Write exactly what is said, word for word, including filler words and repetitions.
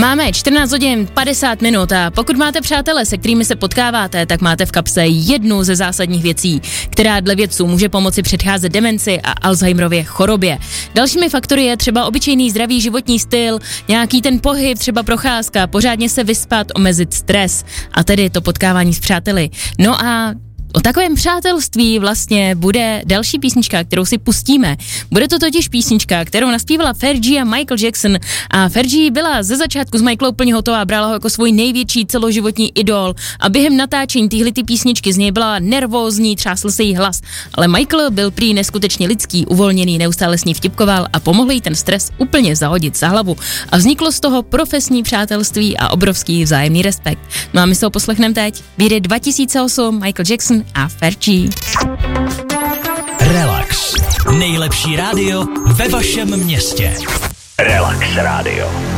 Máme čtrnáct hodin padesát minut a pokud máte přátele, se kterými se potkáváte, tak máte v kapse jednu ze zásadních věcí, která dle vědců může pomoci předcházet demenci a Alzheimerově chorobě. Dalšími faktory je třeba obyčejný zdravý životní styl, nějaký ten pohyb, třeba procházka, pořádně se vyspat, omezit stres a tedy to potkávání s přáteli. No a o takovém přátelství vlastně bude další písnička, kterou si pustíme. Bude to totiž písnička, kterou naspívala Fergie a Michael Jackson a Fergie byla ze začátku s Michaelou úplně hotová, brala ho jako svůj největší celoživotní idol a během natáčení téhleté písničky z něj byla nervózní, třásl se jí hlas, ale Michael byl prý neskutečně lidský, uvolněný, neustále s ní vtipkoval a pomohl jí ten stres úplně zahodit za hlavu a vzniklo z toho profesní přátelství a obrovský vzájemný respekt. No a my se ho poslechneme teď. Vyjde dva tisíce osm, Michael Jackson a Fergie. Relax. Nejlepší rádio ve vašem městě. Relax Radio.